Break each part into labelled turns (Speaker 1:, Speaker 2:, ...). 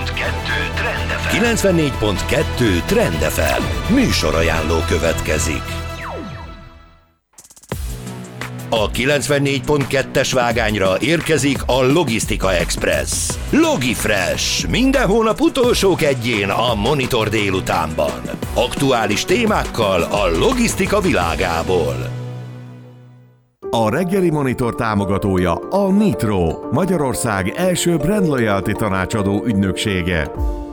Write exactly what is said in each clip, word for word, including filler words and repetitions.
Speaker 1: kettő Trend ef em.
Speaker 2: kilencvennégy pont kettő Trend ef em. Műsorajánló következik. A kilencvennégy pont kettes vágányra érkezik a Logisztika Express. Logifresh. Minden hónap utolsó kedjén a Monitor délutánban. Aktuális témákkal a logisztika világából.
Speaker 3: A reggeli Monitor támogatója a Nitro, Magyarország első brand loyalty tanácsadó ügynöksége.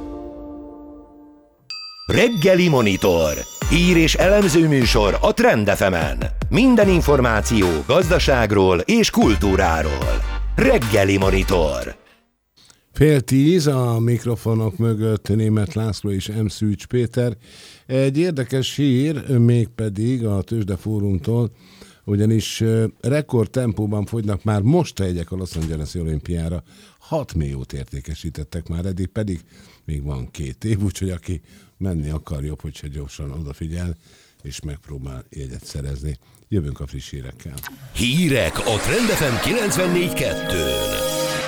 Speaker 2: Reggeli Monitor. Hír és elemző műsor a Trend ef emen. Minden információ gazdaságról és kultúráról. Reggeli Monitor.
Speaker 4: Fél tíz, a mikrofonok mögött Németh László és M. Szűcs Péter. Egy érdekes hír, mégpedig a Tőzsdefórumtól, ugyanis rekord tempóban fogynak már most a jegyek a Los Angeles-i olimpiára. hat milliót értékesítettek már eddig, pedig még van két év, úgyhogy aki menni akar, jobb, hogyha gyorsan odafigyel, és megpróbál jegyet szerezni. Jövünk a friss hírekkel.
Speaker 2: Hírek a Trend ef em kilencvennégy kettőn.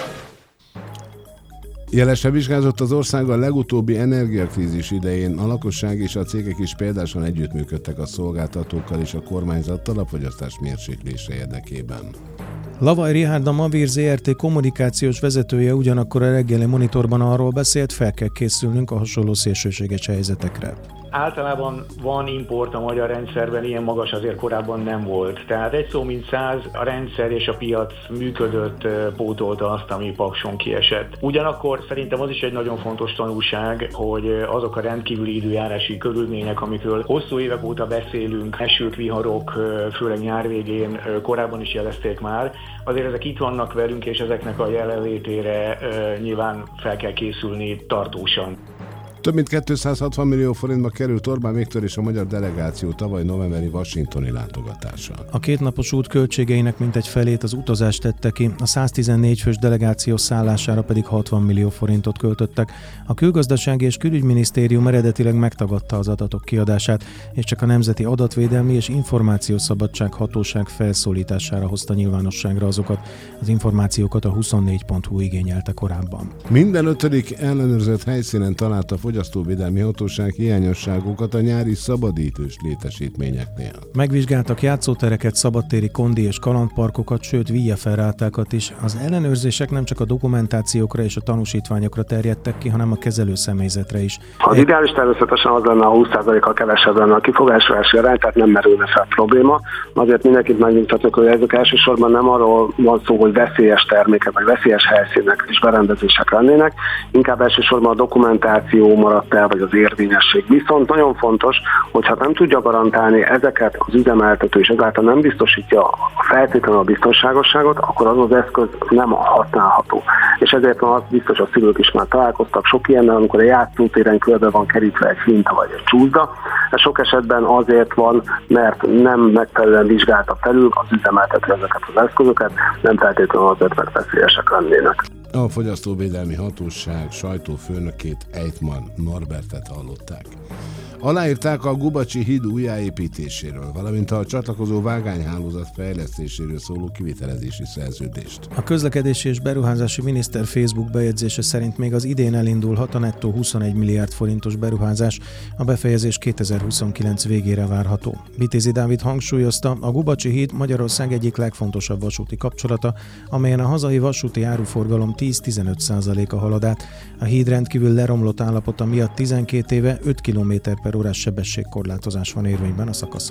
Speaker 4: Jelesre vizsgázott az ország a legutóbbi energiakrízis idején. A lakosság és a cégek is például együttműködtek a szolgáltatókkal és a kormányzattal a fogyasztás mérséklése érdekében.
Speaker 5: Lavaj Richárd, a Mavir zé er té kommunikációs vezetője ugyanakkor a reggeli Monitorban arról beszélt, fel kell készülnünk a hasonló szélsőséges helyzetekre.
Speaker 6: Általában van import a magyar rendszerben, ilyen magas azért korábban nem volt. Tehát egy szó mint száz, a rendszer és a piac működött, pótolta azt, ami Pakson kiesett. Ugyanakkor szerintem az is egy nagyon fontos tanulság, hogy azok a rendkívüli időjárási körülmények, amikről hosszú évek óta beszélünk, esők, viharok, főleg nyár végén, korábban is jelezték már, azért ezek itt vannak velünk, és ezeknek a jelenlétére nyilván fel kell készülni tartósan.
Speaker 4: Több mint kétszázhatvan millió forintba került Orbán Viktor és a magyar delegáció tavaly novemberi washingtoni látogatása.
Speaker 5: A kétnapos út költségeinek mintegy felét az utazás tette ki, a száztizennégy fős delegáció szállására pedig hatvan millió forintot költöttek. A Külgazdasági és Külügyminisztérium eredetileg megtagadta az adatok kiadását, és csak a Nemzeti Adatvédelmi és Információszabadság Hatóság felszólítására hozta nyilvánosságra azokat. Az információkat a huszonnégy pont hu igényelte korábban.
Speaker 4: Minden ötödik ellenőrzött helyszínen találta a Fogyasztóvédelmi Hatóság hiányosságokat a nyári szabadidős létesítményeknél.
Speaker 5: Megvizsgáltak játszótereket, szabadtéri kondi és kalandparkokat, sőt víjjeferrátákat is. Az ellenőrzések nem csak a dokumentációkra és a tanúsítványokra terjedtek ki, hanem a kezelő személyzetre is.
Speaker 7: Az ideális természetesen az lenne, a húsz százalékkal kevesebb lenne a kifogásolási arány, tehát nem merülne fel probléma. Azért mindenkit megnyugtatok, hogy ezek elsősorban nem arról van szó, hogy veszélyes termékek vagy veszélyes helyszínek és berendezések lennének, inkább elsősorban a dokumentáció maradt el, vagy az érvényesség. Viszont nagyon fontos, hogyha nem tudja garantálni ezeket az üzemeltető, és ezáltal nem biztosítja feltétlenül a biztonságosságot, akkor az az eszköz nem használható. És ezért van az biztos, a szülők is már találkoztak sok ilyennel, amikor a játszótéren körbe van kerítve egy finta vagy egy csúszda. Ez sok esetben azért van, mert nem megfelelően vizsgálta felül az üzemeltető ezeket az eszközöket, nem feltétlenül azért, mert veszélyesek lennének.
Speaker 4: A Fogyasztóvédelmi Hatóság sajtófőnökét, Ejtman Norbertet hallották. Aláírták a Gubacsi híd újjáépítéséről, valamint a csatlakozó vágányhálózat fejlesztéséről szóló kivitelezési szerződést.
Speaker 5: A közlekedési és beruházási miniszter Facebook bejegyzése szerint még az idén elindulhat a nettó huszonegy milliárd forintos beruházás, a befejezés kétezer-huszonkilenc végére várható. Vitézi Dávid hangsúlyozta, a Gubacsi híd Magyarország egyik legfontosabb vasúti kapcsolata, amelyen a hazai vasúti áruforgalom tíz-tizenöt százaléka halad át. A híd rendkívül leromlott állapota miatt tizenkét éve öt kilométer per órás sebességkorlátozás van érvényben a szakaszon.